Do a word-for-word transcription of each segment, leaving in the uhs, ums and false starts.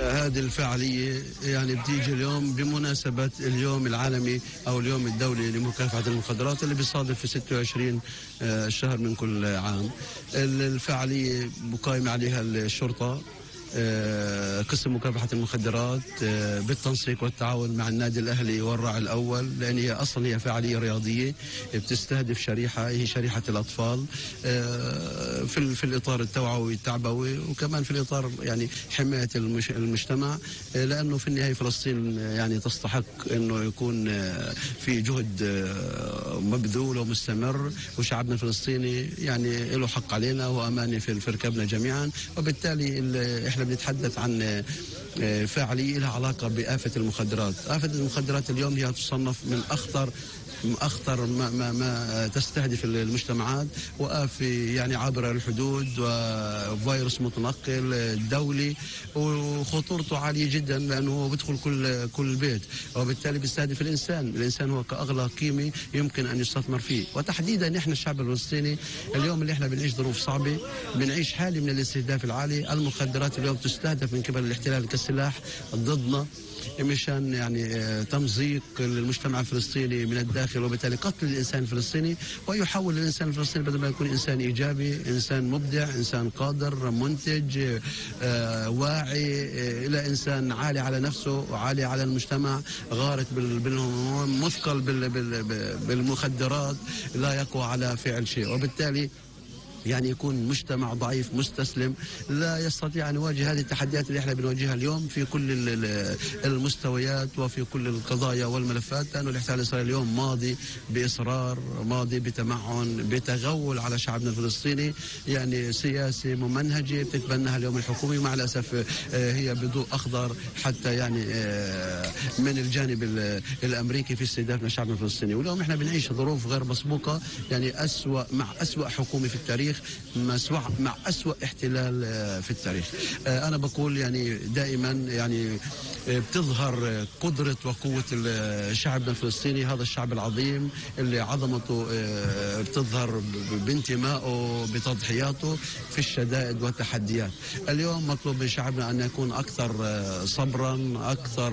هذه الفعالية يعني بتيجي اليوم بمناسبة اليوم العالمي أو اليوم الدولي لمكافحة المخدرات اللي بيصادف في ستة وعشرين شهر من كل عام. الفعالية مقايمة عليها الشرطة، قسم مكافحة المخدرات بالتنسيق والتعاون مع النادي الأهلي والراعي الأول، لأن هي أصلا هي فعالية رياضية بتستهدف شريحة هي شريحة الأطفال في في الإطار التوعوي التعبوي، وكمان في الإطار يعني حماية المجتمع، لأنه في النهاية فلسطين يعني تستحق أنه يكون في جهد مبذول ومستمر، وشعبنا الفلسطيني يعني له حق علينا وأمانة في ركبنا جميعا. وبالتالي احنا بنتحدث عن فعالية لها علاقة بآفة المخدرات. آفة المخدرات اليوم هي تصنف من أخطر أخطر ما, ما, ما تستهدف المجتمعات، وآفة يعني عابرة الحدود وفيروس متنقل دولي، وخطورته عالية جدا لأنه هو بيدخل كل كل بيت، وبالتالي بيستهدف الإنسان. الإنسان هو كأغلى قيمة يمكن أن يستثمر فيه، وتحديدا نحن الشعب الفلسطيني اليوم اللي احنا بنعيش ظروف صعبة، بنعيش حالة من الاستهداف العالي. المخدرات اليوم تستهدف من قبل الاحتلال كسلاح ضدنا مشان يعني تمزيق المجتمع الفلسطيني من الداخل، وبالتالي قتل الإنسان الفلسطيني، ويحول الإنسان الفلسطيني بدل ما يكون إنسان إيجابي، إنسان مبدع، إنسان قادر، منتج، آه واعي، آه إلى إنسان عالي على نفسه وعالي على المجتمع، غارق مثقل بالمخدرات، لا يقوى على فعل شيء، وبالتالي يعني يكون مجتمع ضعيف مستسلم لا يستطيع أن يواجه هذه التحديات اللي احنا بنواجهها اليوم في كل المستويات وفي كل القضايا والملفات، لأنه الاحتلال الإسرائيلي اليوم ماضي بإصرار، ماضي بتمعن، بتغول على شعبنا الفلسطيني، يعني سياسة ممنهجة بتتبناها اليوم الحكومة، مع الأسف هي بضوء أخضر حتى يعني من الجانب الأمريكي في استهدافنا شعبنا الفلسطيني. واليوم احنا بنعيش ظروف غير مسبوقة، يعني أسوأ مع أسوأ حكومة في التاريخ، مع أسوأ احتلال في التاريخ. أنا بقول يعني دائما يعني بتظهر قدرة وقوة شعبنا الفلسطيني، هذا الشعب العظيم اللي عظمته بتظهر بانتمائه بتضحياته في الشدائد والتحديات. اليوم مطلوب من شعبنا أن يكون أكثر صبرا، أكثر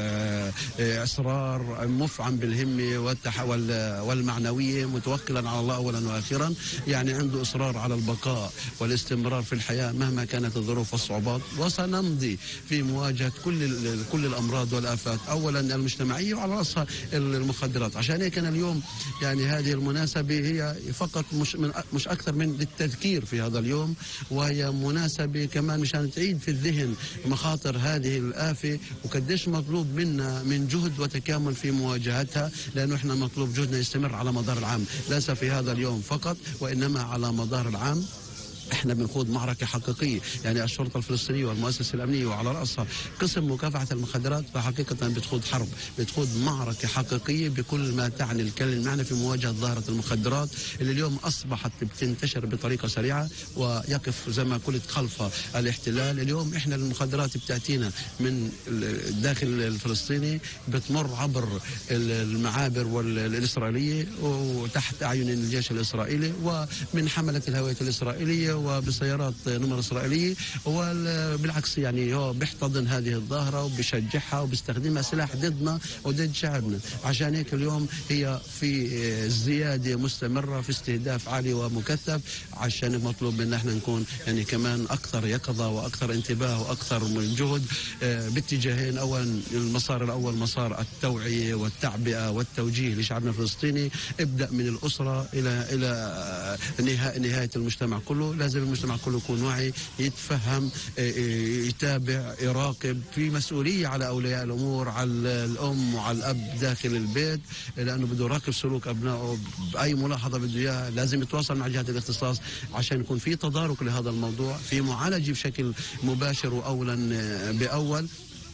إصرار، مفعم بالهمة والمعنوية، متوكلا على الله أولا وآخرا، يعني عنده إصرار على البقاء والاستمرار في الحياة مهما كانت الظروف والصعوبات. وسنمضي في مواجهة كل كل الأمراض والآفات، أولا المجتمعية وعلى رأسها المخدرات. عشان هيك أنا اليوم يعني هذه المناسبة هي فقط مش من مش أكثر من للتذكير في هذا اليوم، وهي مناسبة كمان مشان تعيد في الذهن مخاطر هذه الآفة وقديش مطلوب منا من جهد وتكامل في مواجهتها، لأنه إحنا مطلوب جهدنا يستمر على مدار العام، ليس في هذا اليوم فقط وإنما على مدار العام. احنا بنخوض معركة حقيقية، يعني الشرطة الفلسطينية والمؤسسة الأمنية وعلى رأسها قسم مكافحة المخدرات، فحقيقة بتخوض حرب، بتخوض معركة حقيقية بكل ما تعني الكلمة المعنى في مواجهة ظاهرة المخدرات اللي اليوم أصبحت بتنتشر بطريقة سريعة ويقف زي ما قلت خلف الاحتلال. اليوم احنا المخدرات بتأتينا من الداخل الفلسطيني، بتمر عبر المعابر والإسرائيلية وتحت أعين الجيش الإسرائيلي ومن حملة الهوية الإسرائيلية وبسيارات نمر إسرائيلية، وبالعكس يعني هو بيحتضن هذه الظاهرة وبيشجعها وبيستخدمها سلاح ضدنا وضد شعبنا. عشان هيك اليوم هي في زيادة مستمرة في استهداف عالي ومكثف، عشان مطلوب منا احنا نكون يعني كمان أكثر يقظة وأكثر انتباه وأكثر من جهد باتجاهين. أولا المسار الأول مسار التوعية والتعبئة والتوجيه لشعبنا الفلسطيني، ابدأ من الأسرة إلى إلى نهاية المجتمع كله. لازم المجتمع كله يكون واعي، يتفهم، يتابع، يراقب، في مسؤولية على أولياء الأمور، على الأم وعلى الأب داخل البيت، لأنه بده يراقب سلوك أبنائه، بأي ملاحظة بده إياها لازم يتواصل مع جهات الاختصاص عشان يكون في تدارك لهذا الموضوع، في معالجة بشكل مباشر وأولا بأول.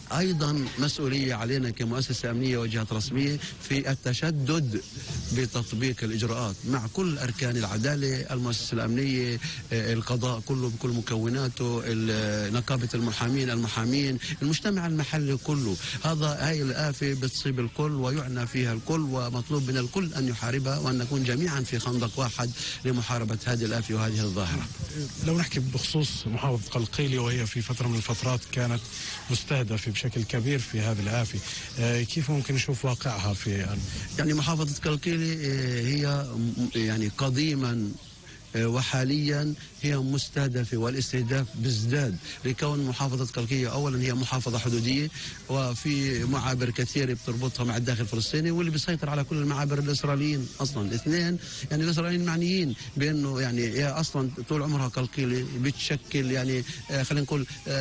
أيضا مسؤولية علينا كمؤسسة أمنية وجهات رسمية في التشدد بتطبيق الإجراءات مع كل أركان العدالة، المؤسسة الأمنية، القضاء كله بكل مكوناته، نقابة المحامين، المحامين، المجتمع المحلي كله. هذا هاي الآفة بتصيب الكل ويعنى فيها الكل، ومطلوب من الكل أن يحاربها وأن نكون جميعا في خندق واحد لمحاربة هذه الآفة وهذه الظاهرة. لو نحكي بخصوص محافظة قلقيلية، وهي في فترة من الفترات كانت مستهدفة بشكل كبير في هذه الآفة، كيف ممكن نشوف واقعها في يعني محافظة قلقيلية هي يعني قديما وحاليا هي مستهدفة، والاستهداف بازداد لكون محافظة قلقيلية أولا هي محافظة حدودية وفي معابر كثيرة بتربطها مع الداخل الفلسطيني، واللي بيسيطر على كل المعابر الإسرائيليين أصلا. اثنين يعني الإسرائيليين معنيين بأنه يعني هي أصلا طول عمرها قلقيلية بتشكل يعني خلينا نقول